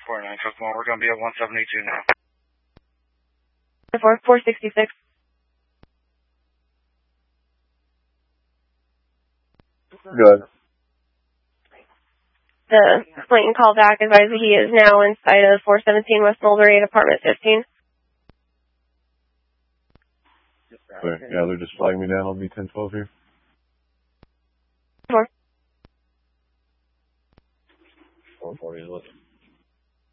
49, Kokomo. We're going to be at 172 now. 466. Good. The Clayton call back advised that he is now inside of 417 West Mulberry at apartment 15. Yeah, they're just flagging me down. I'll be 1012 here. 4. 440 is what?